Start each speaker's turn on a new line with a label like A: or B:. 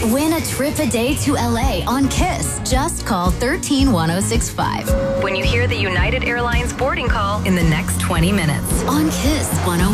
A: Win a trip a day to LA on Kiss. Just call 131065.
B: When you hear the United Airlines boarding call in the next 20 minutes.
A: On Kiss 101.